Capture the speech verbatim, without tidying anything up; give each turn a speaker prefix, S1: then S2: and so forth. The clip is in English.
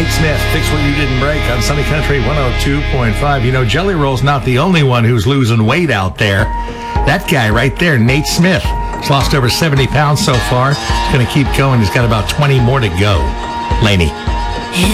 S1: Nate Smith, Fix What You Didn't Break on Sunny Country one oh two point five. You know, Jelly Roll's not the only one who's losing weight out there. That guy right there, Nate Smith, has lost over seventy pounds so far. He's going to keep going. He's got about twenty more to go. Laney.